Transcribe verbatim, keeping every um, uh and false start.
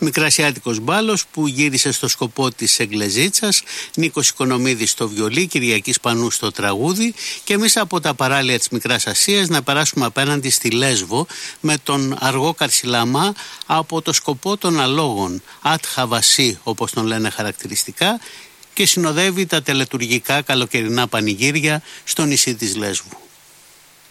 Μικρασιάτικος Μπάλος που γύρισε στο σκοπό της Εγκλεζίτσας, Νίκος Οικονομίδης στο βιολί, Κυριακής Πανού στο τραγούδι και εμείς από τα παράλια της Μικράς Ασίας να περάσουμε απέναντι στη Λέσβο με τον Αργό Καρσιλαμά από το σκοπό των αλόγων, Άτχα Βασί όπως τον λένε χαρακτηριστικά, και συνοδεύει τα τελετουργικά καλοκαιρινά πανηγύρια στο νησί της Λέσβου.